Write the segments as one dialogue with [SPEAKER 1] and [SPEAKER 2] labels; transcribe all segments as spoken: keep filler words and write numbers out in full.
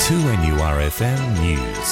[SPEAKER 1] two N U R F M News.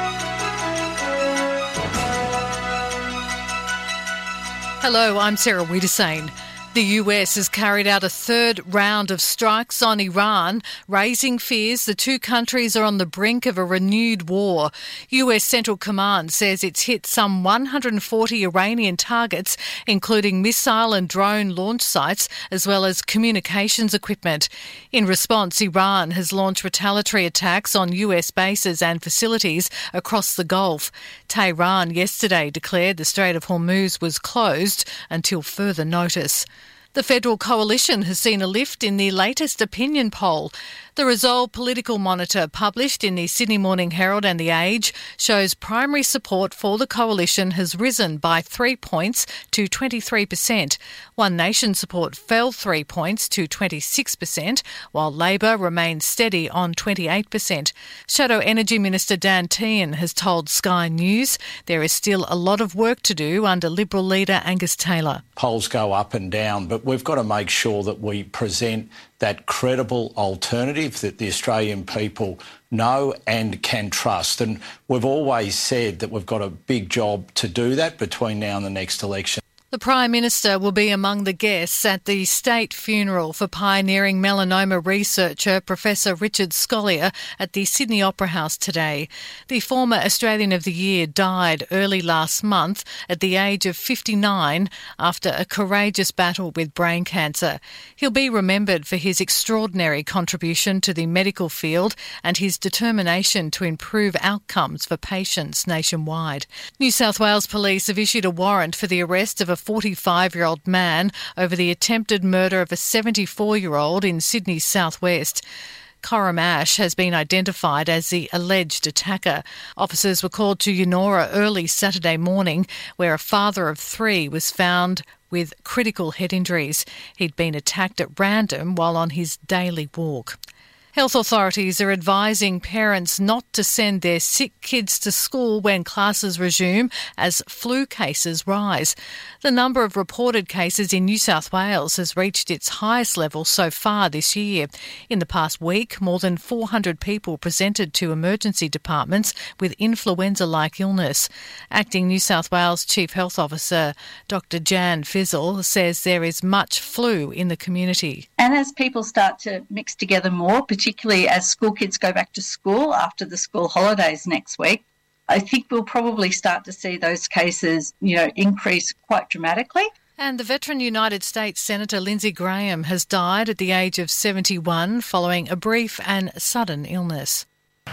[SPEAKER 2] Hello, I'm Sarah Wiedersane. The U S has carried out a third round of strikes on Iran, raising fears the two countries are on the brink of a renewed war. U S Central Command says it's hit some one hundred forty Iranian targets, including missile and drone launch sites, as well as communications equipment. In response, Iran has launched retaliatory attacks on U S bases and facilities across the Gulf. Tehran yesterday declared the Strait of Hormuz was closed until further notice. The Federal Coalition has seen a lift in the latest opinion poll. The Resolve Political Monitor, published in the Sydney Morning Herald and The Age, shows primary support for the coalition has risen by three points to twenty-three percent. One Nation support fell three points to twenty-six percent, while Labor remains steady on twenty-eight percent. Shadow Energy Minister Dan Tehan has told Sky News there is still a lot of work to do under Liberal leader Angus Taylor.
[SPEAKER 3] Polls go up and down, but we've got to make sure that we present that credible alternative that the Australian people know and can trust. And we've always said that we've got a big job to do that between now and the next election.
[SPEAKER 2] The Prime Minister will be among the guests at the state funeral for pioneering melanoma researcher Professor Richard Scolyer at the Sydney Opera House today. The former Australian of the Year died early last month at the age of fifty-nine after a courageous battle with brain cancer. He'll be remembered for his extraordinary contribution to the medical field and his determination to improve outcomes for patients nationwide. New South Wales Police have issued a warrant for the arrest of a forty-five-year-old man over the attempted murder of a seventy-four-year-old in Sydney's southwest. Coram Ash has been identified as the alleged attacker. Officers were called to Eunora early Saturday morning, where a father of three was found with critical head injuries. He'd been attacked at random while on his daily walk. Health authorities are advising parents not to send their sick kids to school when classes resume as flu cases rise. The number of reported cases in New South Wales has reached its highest level so far this year. In the past week, more than four hundred people presented to emergency departments with influenza-like illness. Acting New South Wales Chief Health Officer Doctor Jan Fizzle says there is much flu in the community.
[SPEAKER 4] And as people start to mix together more, particularly as school kids go back to school after the school holidays next week, I think we'll probably start to see those cases, you know, increase quite dramatically.
[SPEAKER 2] And the veteran United States Senator Lindsey Graham has died at the age of seventy-one following a brief and sudden illness.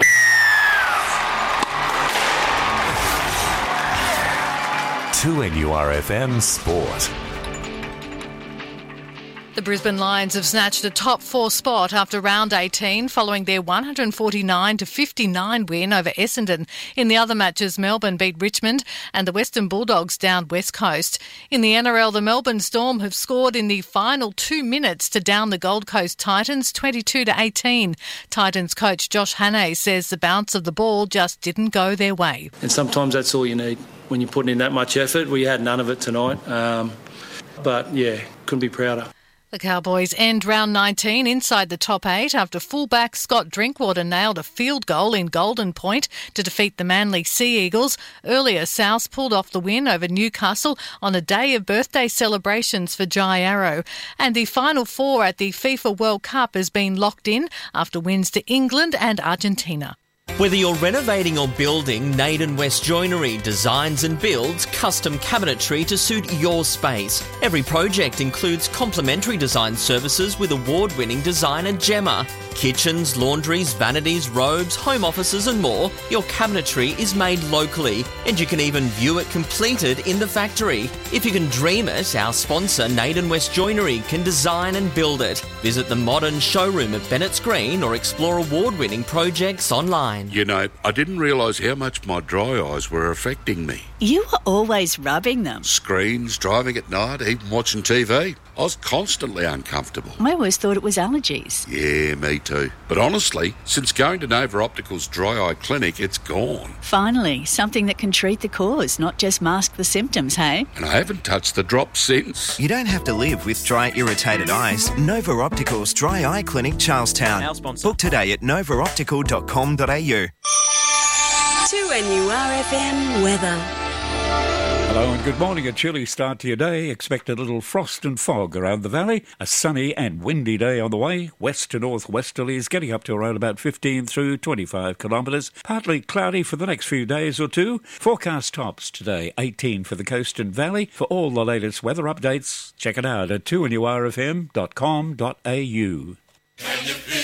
[SPEAKER 1] two N U R F M Sport.
[SPEAKER 2] The Brisbane Lions have snatched a top four spot after round eighteen following their one forty-nine to fifty-nine win over Essendon. In the other matches, Melbourne beat Richmond and the Western Bulldogs down West Coast. In the N R L, the Melbourne Storm have scored in the final two minutes to down the Gold Coast Titans twenty-two to eighteen. Titans coach Josh Hannay says the bounce of the ball just didn't go their way.
[SPEAKER 5] And sometimes that's all you need when you're putting in that much effort. We had none of it tonight. Um, but, yeah, couldn't be prouder.
[SPEAKER 2] The Cowboys end round nineteen inside the top eight after fullback Scott Drinkwater nailed a field goal in Golden Point to defeat the Manly Sea Eagles. Earlier, South pulled off the win over Newcastle on a day of birthday celebrations for Jai Arrow. And the Final Four at the FIFA World Cup has been locked in after wins to England and Argentina.
[SPEAKER 6] Whether you're renovating or building, Naden West Joinery designs and builds custom cabinetry to suit your space. Every project includes complimentary design services with award-winning designer Gemma. Kitchens, laundries, vanities, robes, home offices and more, your cabinetry is made locally and you can even view it completed in the factory. If you can dream it, our sponsor Naden West Joinery can design and build it. Visit the modern showroom at Bennett's Green or explore award-winning projects online.
[SPEAKER 7] You know, I didn't realise how much my dry eyes were affecting me.
[SPEAKER 8] You were always rubbing them.
[SPEAKER 7] Screens, driving at night, even watching T V. I was constantly uncomfortable.
[SPEAKER 8] I always thought it was allergies.
[SPEAKER 7] Yeah, me too. But honestly, since going to Nova Optical's dry eye clinic, it's gone.
[SPEAKER 8] Finally, something that can treat the cause, not just mask the symptoms, hey?
[SPEAKER 7] And I haven't touched the drop since.
[SPEAKER 9] You don't have to live with dry, irritated eyes. Nova Optical's Dry Eye Clinic, Charlestown.
[SPEAKER 6] Our sponsor.
[SPEAKER 9] Book today at nova optical dot com dot a u.
[SPEAKER 10] two N U R F M weather.
[SPEAKER 11] Hello and good morning. A chilly start to your day. Expect a little frost and fog around the valley. A sunny and windy day on the way. West to north westerlies getting up to around about fifteen through twenty-five kilometres. Partly cloudy for the next few days or two. Forecast tops today, eighteen for the coast and valley. For all the latest weather updates, check it out at two N U R F M dot com dot a u.